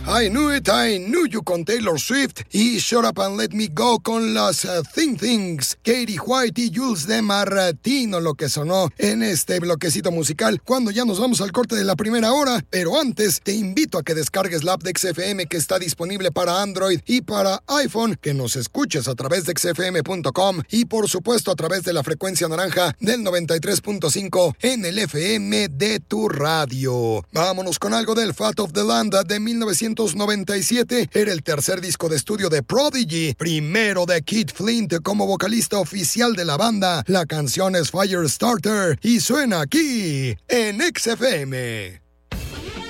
I Knew You con Taylor Swift y Shut Up and Let Me Go con las Think Things, Katie White y Jules de Martino, lo que sonó en este bloquecito musical cuando ya nos vamos al corte de la primera hora. Pero antes te invito a que descargues la app de XFM, que está disponible para Android y para iPhone, que nos escuches a través de xfm.com y por supuesto a través de la frecuencia naranja del 93.5 en el FM de tu radio. Vámonos con algo del Fat of the Land de 1997. Era el tercer disco de estudio de Prodigy, primero de Keith Flint como vocalista oficial de la banda. La canción es Firestarter y suena aquí en XFM.